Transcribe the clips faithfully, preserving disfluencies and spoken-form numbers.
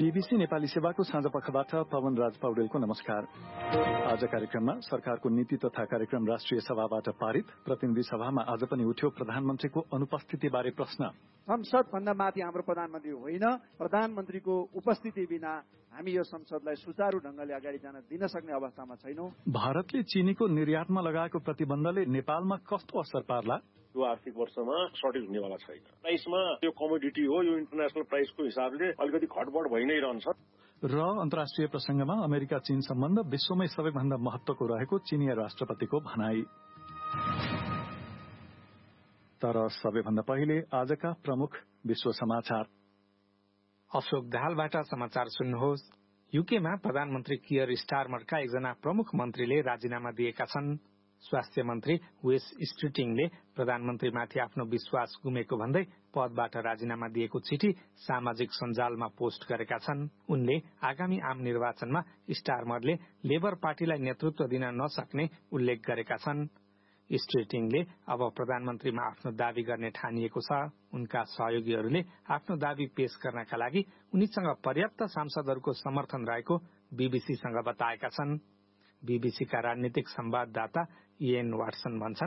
BBC Nepali सेवाको साँझ पखबाट पवन राज पौडेलको नमस्कार। आज कार्यक्रममा सरकारको नीति तथा कार्यक्रम राष्ट्रिय सभाबाट पारित, प्रतिनिधि सभामा आज पनि उठ्यो प्रधानमन्त्रीको अनुपस्थितिबारे प्रश्न। संसद भन्दा माथि हाम्रो प्रधानमन्त्री होइन, प्रधानमन्त्रीको उपस्थिति बिना हामी यो संसदलाई सुचारू ढंगले अगाडि जान दिन सक्ने अवस्थामा छैनौं। भारतले चीनीको निर्यातमा लगाएको प्रतिबन्धले नेपालमा कस्तो असर पार्ला? यो आर्थिक वर्षमा सर्टेज हुनेवाला छैन। प्राइसमा यो कमोडिटी हो, यो इन्टरनेशनल प्राइसको हिसाबले अलिकति घटबढ भइ नै रहन्छ। र अन्तर्राष्ट्रिय प्रसंगमा अमेरिका चीन सम्बन्ध विश्वमै सबैभन्दा महत्वको रहेको चीनिया राष्ट्रपतिको भनाई। तर सबैभन्दा पहिले आजका प्रमुख विश्व समाचार। अशोक दाहालबाट समाचार सुन्नुहोस्। युकेमा प्रधानमन्त्री कियर स्टारमरका एकजना प्रमुख मन्त्रीले राजीनामा दिएका छन्। स्वास्थ्य मन्त्री वेस स्ट्रिटिङले प्रधानमन्त्रीमाथि आफ्नो विश्वास गुमेको भन्दै पदबाट राजीनामा दिएको चिठी सामाजिक सञ्जालमा पोस्ट गरेका छन्। उनले आगामी आम निर्वाचनमा स्टारमरले लेबर पार्टीलाई नेतृत्व दिन नसक्ने उल्लेख गरेका छन्। स्ट्रिटिङले अब प्रधानमन्त्रीमा आफ्नो दावी गर्ने ठानिएको छ। उनका सहयोगीहरूले आफ्नो दावी पेश गर्नका लागि उनीसँग पर्याप्त सांसदहरूको समर्थन रहेको बीबीसीसँग बताएका छन्। बीबीसीका राजनीतिक संवाददाता इएन वाटसन भन्छन्,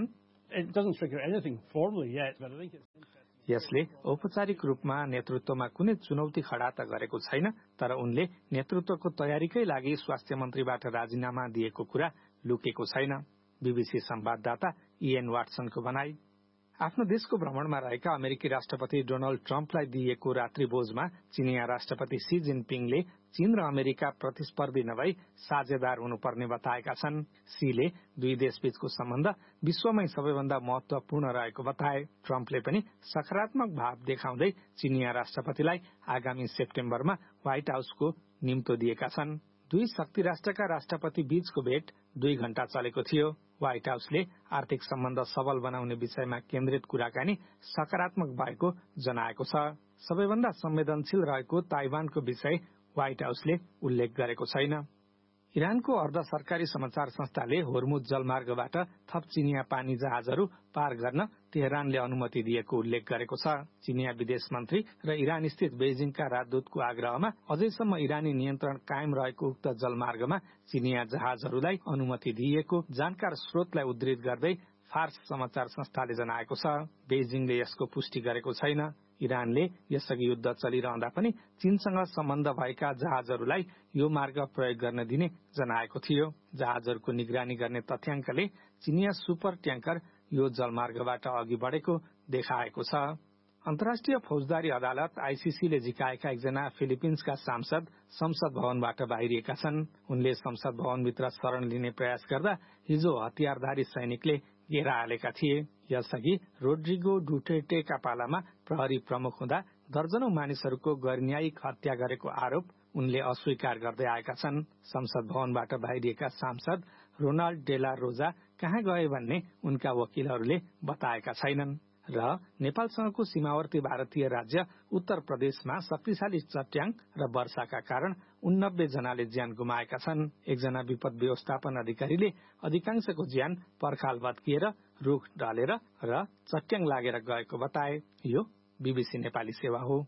यसले औपचारिक रूपमा नेतृत्वमा कुनै चुनौती खडा त गरेको छैन, तर उनले नेतृत्वको तयारीकै लागि स्वास्थ्य मन्त्रीबाट राजीनामा दिएको कुरा लुकेको छैन। बीबीसी संवाददाता इएन वाटसनको भनाई। आफ्नो देशको भ्रमणमा रहेका अमेरिकी राष्ट्रपति डोनाल्ड ट्रम्पलाई दिइएको रात्रिभोजमा चीनिया राष्ट्रपति सी जिनपिङले चीन र अमेरिका प्रतिस्पर्धी नभई साझेदार हुनुपर्ने बताएका छन्। सीले दुई देशबीचको सम्बन्ध विश्वमै सबैभन्दा महत्वपूर्ण रहेको बताए। ट्रम्पले पनि सकारात्मक भाव देखाउँदै चीनिया राष्ट्रपतिलाई आगामी सेप्टेम्बरमा व्हाइट हाउसको निम्तो दिएका छन्। दुई शक्ति राष्ट्रका राष्ट्रपति बीचको भेट दुई घण्टा चलेको थियो। व्हाइट हाउसले आर्थिक सम्बन्ध सबल बनाउने विषयमा केन्द्रित कुराकानी सकारात्मक भएको जनाएको छ। सबैभन्दा संवेदनशील रहेको ताइवानको विषय व्हाइट हाउसले उल्लेख गरेको छैन। इरानको अर्ध सरकारी समाचार संस्थाले होर्मुज जलमार्गबाट थप चिनिया पानी जहाजहरू पार गर्न तेहरानले अनुमति दिएको उल्लेख गरेको छ। चिनिया विदेश मन्त्री र इरान स्थित बेजिङका राजदूतको आग्रहमा अझैसम्म इरानी नियन्त्रण कायम रहेको उक्त जलमार्गमा चिनिया जहाजहरूलाई अनुमति दिइएको जानकार स्रोतलाई उद्धृत गर्दै फार्स समाचार संस्थाले जनाएको छ। बेजिङले यसको पुष्टि गरेको छैन। इरानले यसअघि युद्ध चलिरहँदा पनि चीनसँग सम्बन्ध भएका जहाजहरूलाई यो मार्ग प्रयोग गर्न दिने जनाएको थियो। जहाजहरूको निगरानी गर्ने तथ्याङ्कले चिनिया सुपर ट्याङ्कर यो जलमार्गबाट अघि बढेको देखाएको छ। अन्तर्राष्ट्रिय फौजदारी अदालत आईसीसीले झिकाएका एकजना फिलिपिन्सका सांसद संसद भवनबाट बाहिरिएका छन्। उनले संसद भवनभित्र शरण लिने प्रयास गर्दा हिजो हतियारधारी सैनिकले घेरा हालेका थिए। यसअघि रोड्रिगो डुटेर्टेका पालामा प्रहरी प्रमुख हुँदा दर्जनौं मानिसहरूको गैरन्यायिक हत्या गरेको आरोप उनले अस्वीकार गर्दै आएका छन्। संसद भवनबाट बाहिरिएका सांसद रोनाल्ड डेला रोजा कहाँ गए भन्ने उनका वकिलहरूले बताएका छैनन्। र नेपालसँगको सीमावर्ती भारतीय राज्य उत्तर प्रदेशमा शक्तिशाली चट्याङ र वर्षाका कारण उन्नब्बे जनाले ज्यान गुमाएका छन्। एकजना विपद व्यवस्थापन अधिकारीले अधिकांशको ज्यान पर्खाल भत्किएर रुख ढलेर र चट्याङ लागेर गएको बताए। यो बीबीसी नेपाली सेवा हो।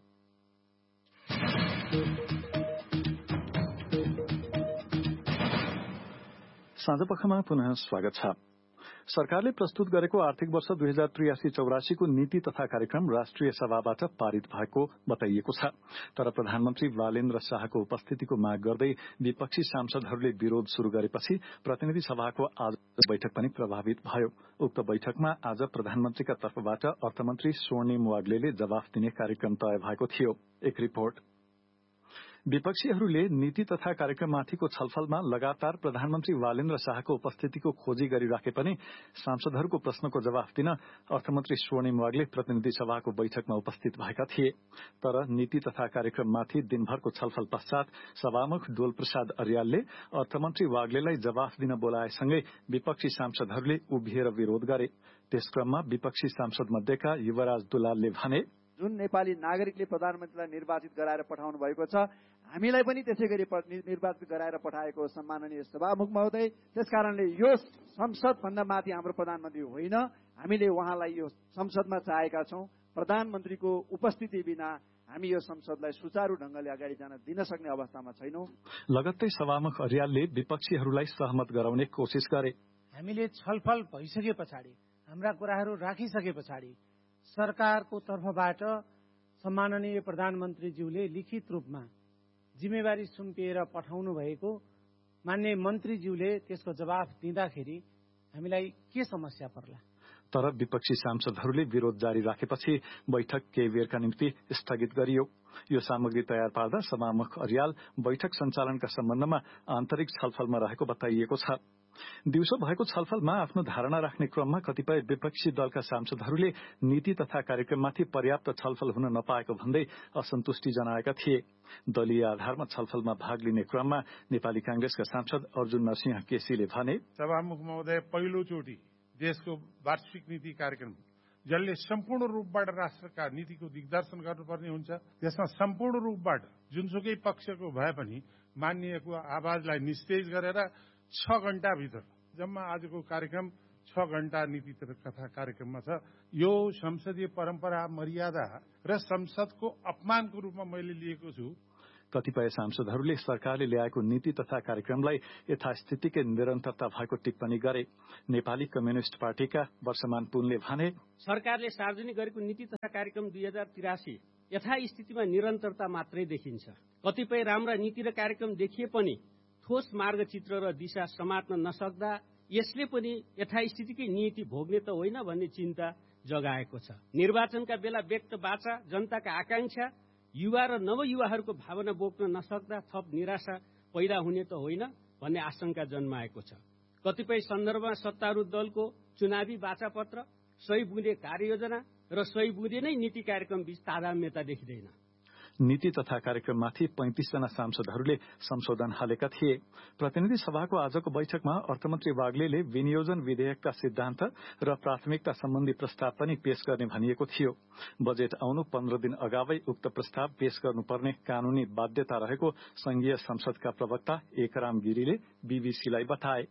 साँझपखमा पुनः स्वागत छ। सरकारले प्रस्तुत गरेको आर्थिक वर्ष दुई हजार त्रियासी चौरासी को नीति तथा कार्यक्रम राष्ट्रिय सभाबाट पारित भएको बताइएको छ। तर प्रधानमन्त्री बालेन्द्र शाहको उपस्थितिको माग गर्दै विपक्षी सांसदहरूले विरोध शुरू गरेपछि प्रतिनिधि सभाको आज बैठक पनि प्रभावित भयो। उक्त बैठकमा आज प्रधानमन्त्रीका तर्फबाट अर्थमन्त्री स्वर्णिम वाग्लेले जवाफ दिने कार्यक्रम तय भएको थियो। एक रिपोर्ट। विपक्षीहरूले नीति तथा कार्यक्रममाथिको छलफलमा लगातार प्रधानमन्त्री बालेन्द्र शाहको उपस्थितिको खोजी गरिराखे पनि सांसदहरूको प्रश्नको जवाफ दिन अर्थमन्त्री स्वर्णिम वाग्ले प्रतिनिधि सभाको बैठकमा उपस्थित भएका थिए। तर नीति तथा कार्यक्रममाथि दिनभरको छलफल पश्चात सभामुख डोल प्रसाद अर्यालले अर्थमन्त्री वाग्लेलाई जवाफ दिन बोलाएसँगै विपक्षी सांसदहरूले उभिएर विरोध गरे। त्यसक्रममा विपक्षी सांसद मध्येका युवराज दुलालले भने, जुन नेपाली नागरिकले प्रधानमन्त्रीलाई निर्वाचित गराएर पठाउनु भएको छ, हामीलाई पनि त्यसै गरी निर्वाचित गराएर पठाएको सम्माननीय सभामुख महोदय। त्यसकारणले यो संसद भन्दा माथि हाम्रो प्रधानमन्त्री होइन, हामीले उहाँलाई यो संसदमा चाहेका छौं। प्रधानमन्त्रीको उपस्थिति बिना हामी यो संसदलाई सुचारू ढंगले अगाडि जान दिन सक्ने अवस्थामा छैनौं। लगत्तै सभामुख अर्यालले विपक्षीहरूलाई सहमत गराउने कोसिस गरे। हामीले छलफल भइसके पछाडि, हाम्रा कुराहरू राखिसके पछाडि सरकारको तर्फबाट सम्माननीय प्रधानमन्त्रीज्यूले लिखित रूपमा जिम्मेवारी सुम्पिएर पठाउनु भएको माननीय मन्त्रीज्यूले त्यसको जवाफ दिँदाखेरि हामीलाई के समस्या पर्ला? तर विपक्षी सांसदहरूले विरोध जारी राखेपछि बैठक केही बेरका निम्ति स्थगित गरियो। यो सामग्री तयार पार्दा सभामुख अर्याल बैठक सञ्चालनका सम्बन्धमा आन्तरिक छलफलमा रहेको बताइएको छ। दिउँसो भएको छलफलमा आफ्नो धारणा राख्ने क्रममा कतिपय विपक्षी दलका सांसदहरूले नीति तथा कार्यक्रममाथि पर्याप्त छलफल हुन नपाएको भन्दै असन्तुष्टि जनाएका थिए। दलीय आधारमा छलफलमा भाग लिने क्रममा नेपाली कांग्रेसका सांसद अर्जुन नरसिंह केसीले भने, सभामुख महोदय, पहिलोचोटि देशको वार्षिक नीति कार्यक्रम जसले सम्पूर्ण रूपबाट राष्ट्रका नीतिको दिग्दर्शन गर्नुपर्ने हुन्छ, त्यसमा सम्पूर्ण रूपबाट जुनसुकै पक्षको भए पनि मान्यको आवाजलाई निस्तेज गरेर छ घण्टाभित्र जम्मा आजको कार्यक्रम छ घण्टा नीति कथा कार्यक्रममा छ। यो संसदीय परम्परा, मर्यादा र संसदको अपमानको रूपमा मैले लिएको छु। कतिपय सांसदहरूले सरकारले ल्याएको नीति तथा कार्यक्रमलाई यथास्थितिकै निरन्तरता भएको टिप्पणी गरे। नेपाली कम्युनिष्ट पार्टीका वर्षमान पुनले भने, सरकारले सार्वजनिक गरेको नीति तथा कार्यक्रम दुई हजार तिरासी यथास्थितिमा निरन्तरता मात्रै देखिन्छ। कतिपय राम्रा नीति र कार्यक्रम देखिए पनि ठोस मार्गचित्र र दिशा समात्न नसक्दा यसले पनि यथास्थितिकै नीति भोग्ने त होइन भन्ने चिन्ता जगाएको छ। निर्वाचनका बेला व्यक्त बाचा, जनताका आकांक्षा, युवा र नवयुवाहरूको भावना बोक्न नसक्दा थप निराशा पैदा हुने त होइन भन्ने आशंका जन्माएको छ। कतिपय सन्दर्भमा सत्तारूढ दलको चुनावी बाचापत्र, सही बुँदे कार्ययोजना र सही बुँदे नै नीति कार्यक्रम बीच तादात्म्यता देखिँदैन। नीति तथा कार्यक्रममाथि पैंतीस जना सांसदहरूले संशोधन हालेका थिए। प्रतिनिधि सभाको आजको बैठकमा अर्थमन्त्री वाग्लेले विनियोजन विधेयकका सिद्धान्त र प्राथमिकता सम्बन्धी प्रस्ताव पनि पेश गर्ने भनिएको थियो। बजेट आउनु पन्ध्र दिन अगावै उक्त प्रस्ताव पेश गर्नुपर्ने कानूनी बाध्यता रहेको संघीय संसदका प्रवक्ता एकराम गिरीले बीबीसीलाई बताए।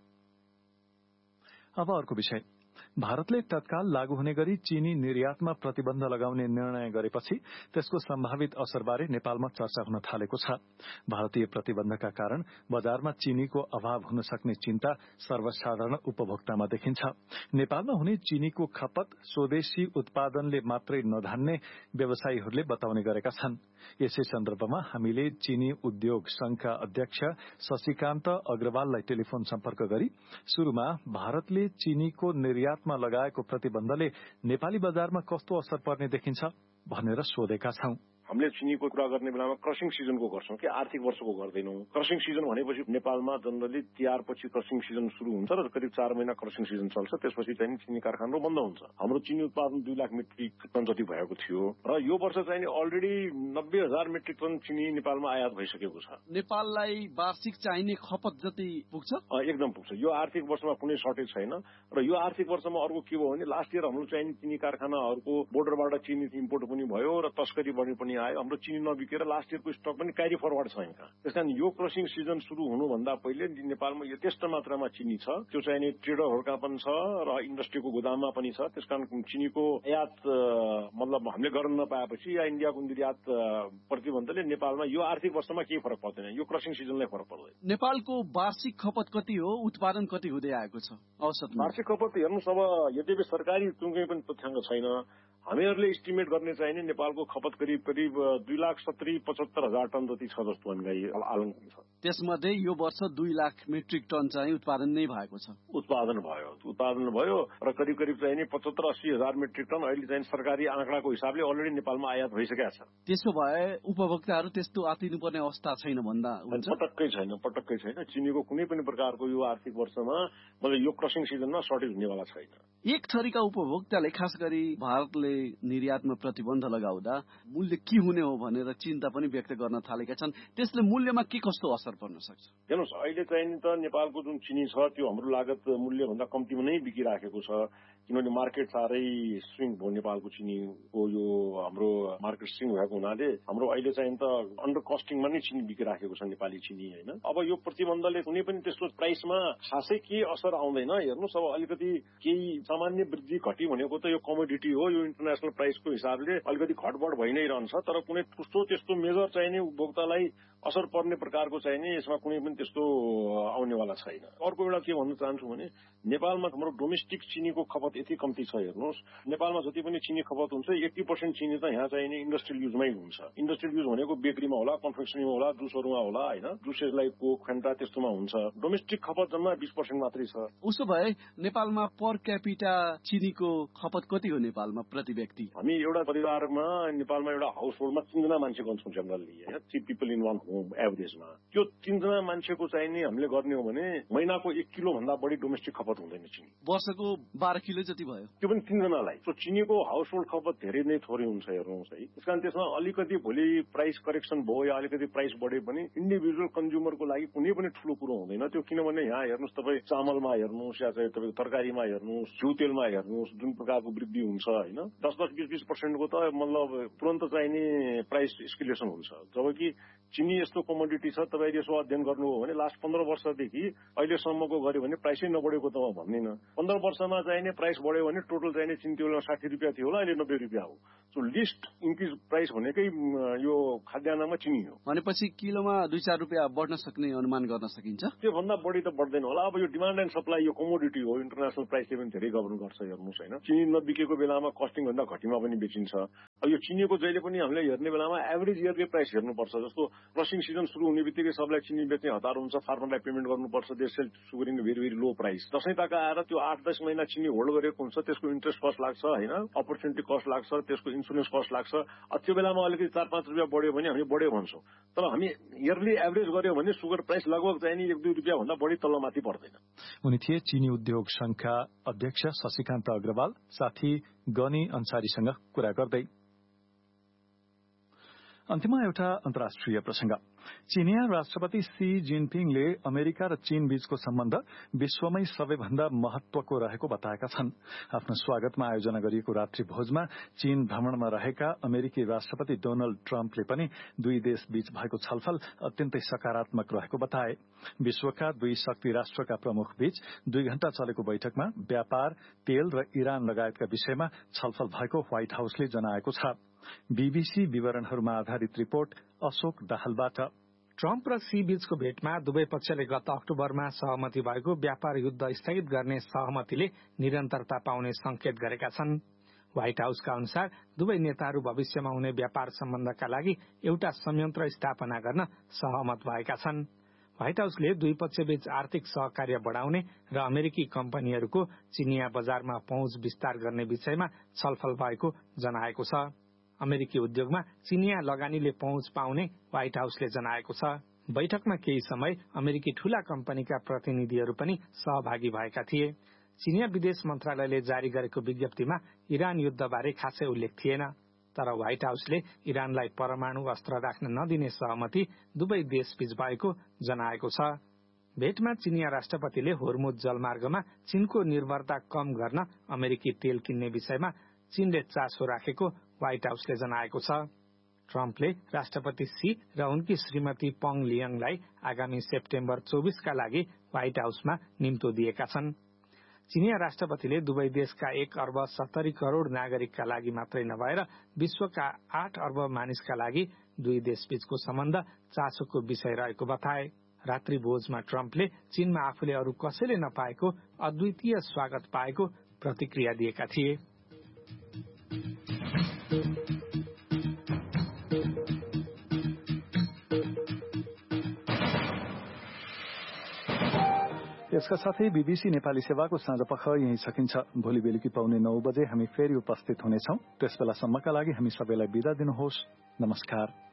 अब अर्को विषय, भारतले तत्काल लागू हुने गरी चीनी निर्यातमा प्रतिबन्ध लगाउने निर्णय गरेपछि त्यसको सम्भावित असरबारे नेपालमा चर्चा हुन थालेको छ। भारतीय प्रतिबन्धका कारण बजारमा चीनीको अभाव हुन सक्ने चिन्ता सर्वसाधारण उपभोक्तामा देखिन्छ। नेपालमा हुने चीनीको खपत स्वदेशी उत्पादनले मात्रै नधान्ने व्यवसायीहरूले बताउने गरेका छन्। यसै सन्दर्भमा हामीले चीनी उद्योग संघका अध्यक्ष शशिकान्त अग्रवाललाई टेलिफोन सम्पर्क गरी सुरुमा भारतले चीनीको निर्यातमा लगाएको प्रतिबन्धले नेपाली बजारमा कस्तो असर पर्ने देखिन्छ भनेर सोधेका छौं। हामीले चिनीको कुरा गर्ने बेलामा क्रसिङ सिजनको गर्छौं कि आर्थिक वर्षको गर्दैनौं। क्रसिङ सिजन भनेपछि नेपालमा जनरली तिहार पछि क्रसिङ सिजन शुरू हुन्छ र करिब चार महिना क्रसिङ सिजन चल्छ। त्यसपछि चाहिँ चिनी कारखाना बन्द हुन्छ। हाम्रो चिनी उत्पादन दुई लाख मेट्रिक टन जति भएको थियो र यो वर्ष चाहिँ अलरेडी नब्बे हजार मेट्रिक टन चिनी नेपालमा आयात भइसकेको छ। नेपाललाई वार्षिक चाहिने खपत जति पुग्छ? एकदम पुग्छ। यो आर्थिक वर्षमा कुनै सर्टेज छैन र यो आर्थिक वर्षमा अर्को के भयो भने लास्ट इयर हाम्रो चाहिने चिनी कारखानाहरूको बोर्डरबाट चिनी इम्पोर्ट पनि भयो र तस्करी बढी पनि आयो। हाम्रो चिनी नबिकेर लास्ट इयरको स्टक पनि क्यारी फरवर्ड छ यहाँका। त्यसकारण यो क्रसिङ सिजन शुरू हुनुभन्दा पहिले नेपालमा यथेष्ट मात्रामा चिनी छ। त्यो चाहिने ट्रेडरहरूका पनि छ र इन्डस्ट्रीको गोदाममा पनि छ। त्यसकारण चिनीको आयात मतलब हामीले गर्न नपाएपछि या इन्डियाको निर्यात प्रतिबन्धले नेपालमा यो आर्थिक वर्षमा केही फरक पर्दैन। यो क्रसिङ सिजनलाई फरक पर्दैन। नेपालको वार्षिक खपत कति हो? उत्पादन कति हुँदै आएको छ औसत? वार्षिक खपत हेर्नुहोस्, अब यद्यपि सरकारी कुनै पनि तथ्याङ्क छैन। हामीहरूले इस्टिमेट गर्ने चाहिने नेपालको खपत करिब करिब दुई लाख सत्तरी पचहत्तर हजार टन जति छ जस्तो हामीलाई आकलन छ। त्यसमध्ये यो वर्ष दुई लाख मेट्रिक टन चाहिँ उत्पादन नै भएको छ। उत्पादन भयो उत्पादन भयो र करिब करिब चाहिँ पचहत्तर अस्सी हजार मेट्रिक टन अहिले चाहिँ सरकारी आँकडाको हिसाबले अलरेडी नेपालमा आयात भइसकेका छ। त्यसो भए उपभोक्ताहरू त्यस्तो आतिनुपर्ने अवस्था छैन भन्दा हुन्छ? पटक्कै छैन पटक्कै छैन। चिनीको कुनै पनि प्रकारको यो आर्थिक वर्षमा मतलब यो क्रसिङ सिजनमा सर्टेज हुनेवाला छैन। एक थरीका उपभोक्ताले खास गरी भारतले निर्यातमा प्रतिबन्ध लगाउँदा मूल्य के हुने हो भनेर चिन्ता पनि व्यक्त गर्न थालेका छन्। त्यसले मूल्यमा के कस्तो असर पर्न सक्छ? हेर्नुहोस्, अहिले चाहिँ त नेपालको जुन चिनी छ त्यो हाम्रो लागत मूल्यभन्दा कम्तीमा नै बिकिराखेको छ। किनभने मार्केट साह्रै स्विङ भयो नेपालको चिनीको यो हाम्रो मार्केट स्विङ भएको हुनाले हाम्रो अहिले चाहिँ त अन्डर कस्टिङमा नै चिनी बिकिराखेको छ नेपाली चिनी होइन। अब यो प्रतिबन्धले कुनै पनि त्यस्तो प्राइसमा खासै के असर आउँदैन। हेर्नुहोस् अब अलिकति केही सामान्य वृद्धि घटी भनेको त यो कमोडिटी हो, यो इन्टरनेसनल प्राइसको हिसाबले अलिकति घटबढ भइ नै रहन्छ, तर कुनै ठुलो त्यस्तो मेजर चाहिने उपभोक्तालाई असर पर्ने प्रकारको चाहिने यसमा कुनै पनि त्यस्तो आउनेवाला छैन। अर्को एउटा के भन्न चाहन्छु भने नेपालमा हाम्रो डोमेस्टिक चिनीको खपत यति कम्ती छ। हेर्नुहोस् नेपालमा जति पनि चिनी खपत हुन्छ एट्टी पर्सेन्ट चिनी त यहाँ चाहिने इन्डस्ट्रियल युजमै हुन्छ। इन्डस्ट्रियल युज भनेको बेकरीमा होला, कन्फेक्सनरीमा होला, जुसहरूमा होला होइन, जुसेसलाई कोक फेन्टा त्यस्तोमा हुन्छ। डोमेस्टिक खपत जम्मा बीस पर्सेन्ट मात्रै छ। उसो भए नेपालमा पर क्यापिटा चिनीको खपत कति हो नेपालमा प्रति व्यक्ति? हामी एउटा परिवारमा नेपालमा एउटा हाउस होल्डमा तीनजना मान्छे गर्छौँ जनरली होइन, three people in one home एभरेजमा। त्यो तीनजना मान्छेको चाहिने हामीले गर्ने हो भने महिनाको एक किलो भन्दा बढी डोमेस्टिक खपत हुँदैन चिनी। वर्षको बाह्र किलो जति भयो, त्यो पनि तीनजनालाई। सो चिनीको हाउस होल्ड खपत धेरै नै थोरै हुन्छ हेर्नुहोस् है। त्यस कारण त्यसमा अलिकति भोलि प्राइस करेक्सन भयो या अलिकति प्राइस बढे पनि इन्डिभिजुअल कन्ज्युमरको लागि कुनै पनि ठुलो कुरो हुँदैन त्यो। किनभने यहाँ हेर्नुहोस् तपाईँ चामलमा हेर्नुहोस् या चाहिँ तपाईँको तरकारीमा हेर्नुहोस्, घिउ तेलमा हेर्नुहोस्, जुन प्रकारको वृद्धि हुन्छ होइन, दस दस बिस बिस पर्सेन्टको त मतलब तुरन्त चाहिने प्राइस एस्कुलेसन हुन्छ। जबकि चिनी यस्तो कमोडिटी छ, तपाईँले यसो अध्ययन गर्नुभयो भने लास्ट पन्ध्र वर्षदेखि अहिलेसम्मको गऱ्यो भने प्राइसै नबढेको त म भन्दिनँ। पन्ध्र वर्षमा चाहिने प्राइस बढ्यो भने टोटल चाहिने चिनी त्यो बेला साठी रुपियाँ थियो होला, अहिले नब्बे रुपियाँ हो। सो लिस्ट इन्क्रिज प्राइस भनेकै यो खाद्यान्नमा चिनी हो। भनेपछि किलोमा दुई चार रुपियाँ बढ्न सक्ने अनुमान गर्न सकिन्छ। त्योभन्दा बढी त बढ्दैन होला। अब यो डिमान्ड एन्ड सप्लाई यो कमोडिटी हो, इन्टरनेसनल प्राइसले पनि धेरै गभर्न गर्छ हेर्नुहोस् होइन। चिनी नबिकेको बेलामा कस्टिङ भन्दा घटीमा पनि बेचिन्छ। अब यो चिनीको जहिले पनि हामीले हेर्ने बेलामा एभरेज इयरली प्राइस हेर्नुपर्छ। जस्तो क्रसिङ सिजन सुरु हुने बित्तिकै सबलाई चिनी बेच्ने हतार हुन्छ, फार्मरलाई पेमेन्ट गर्नुपर्छ, they sell sugar in very very low price. Dashain ताका आएर त्यो आठ दस महिना चिनी होल्ड गरेको हुन्छ, त्यसको इन्ट्रेस्ट कस्ट लाग्छ होइन, अपर्च्युनिटी कस्ट लाग्छ, त्यसको इन्सुरेन्स कस्ट लाग्छ। त्यो बेलामा अलिकति चार पाँच रुपियाँ बढ्यो भने हामी बढ्यो भन्छौँ, तर हामी इयरली एभरेज गर्यो भने सुगर प्राइस लगभग चाहिने एक दुई रुपियाँ भन्दा बढी तल्लोमाथि पर्दैन। उनी थिए चिनी उद्योग संघका अध्यक्ष शशिकान्त अग्रवाल। साथी गनी अन्सारीसँग कुरा गर्दै। अन्त्यमा एउटा अन्तर्राष्ट्रिय प्रसंग। चीनिया राष्ट्रपति सी जिनपिङले अमेरिका र चीन बीचको सम्बन्ध विश्वमै सबैभन्दा महत्वको रहेको बताएका छन्। आफ्नो स्वागतमा आयोजना गरिएको रात्रि भोजमा चीन भ्रमणमा रहेका अमेरिकी राष्ट्रपति डोनाल्ड ट्रम्पले पनि दुई देश बीच भएको छलफल अत्यन्तै सकारात्मक रहेको बताए। विश्वका दुई शक्ति राष्ट्रका प्रमुख बीच दुई घण्टा चलेको बैठकमा व्यापार, तेल र इरान लगायतका विषयमा छलफल भएको व्हाइट हाउसले जनाएको छ। बीबीसी विवरणहरूमा आधारित रिपोर्ट अशोक दाहालबाट। ट्रम्प र सी बीचको भेटमा दुवै पक्षले गत अक्टोबरमा सहमति भएको व्यापार युद्ध स्थगित गर्ने सहमतिले निरन्तरता पाउने संकेत गरेका छन्। व्हाइट हाउसका अनुसार दुवै नेताहरू भविष्यमा हुने व्यापार सम्बन्धका लागि एउटा संयन्त्र स्थापना गर्न सहमत भएका छन्। व्हाइट हाउसले दुई पक्षबीच आर्थिक सहकार्य बढ़ाउने र अमेरिकी कम्पनीहरूको चिनिया बजारमा पहुँच विस्तार गर्ने विषयमा छलफल भएको जनाएको छ। अमेरिकी उद्योगमा चिनिया लगानीले पहुँच पाउने व्हाइट हाउसले जनाएको छ। बैठकमा केही समय अमेरिकी ठूला कम्पनीका प्रतिनिधिहरू पनि सहभागी भएका थिए। चिनिया विदेश मन्त्रालयले जारी गरेको विज्ञप्तिमा इरान युद्धबारे खासै उल्लेख थिएन, तर व्हाइट हाउसले इरानलाई परमाणु अस्त्र राख्न नदिने सहमति दुवै देशबीच भएको जनाएको छ। भेटमा चिनिया राष्ट्रपतिले होर्मुज जलमार्गमा चीनको निर्भरता कम गर्न अमेरिकी तेल किन्ने विषयमा चीनले चासो राखेको व्हाइट हाउसले जनाएको छ। ट्रम्पले राष्ट्रपति सी र उनकी श्रीमती पंग लियङलाई आगामी सेप्टेम्बर चौबीसका लागि व्हाइट हाउसमा निम्तो दिएका छन्। चिनिया राष्ट्रपतिले दुवै देशका एक अर्ब सत्तरी करोड़ नागरिकका लागि मात्रै नभएर विश्वका आठ अर्ब मानिसका लागि दुई देशबीचको सम्बन्ध चासोको विषय रहेको बताए। रात्रि भोजमा ट्रम्पले चीनमा आफूले अरू कसैले नपाएको अद्वितीय स्वागत पाएको प्रतिक्रिया दिएका थिए। यसका साथै बीबीसी नेपाली सेवाको साँझ पख यही सकिन्छ। भोलि बेलुकी पाउने नौ बजे हामी फेरि उपस्थित हुनेछौं। त्यसबेलासम्मका लागि हामी सबैलाई बिदा दिनुहोस्। नमस्कार।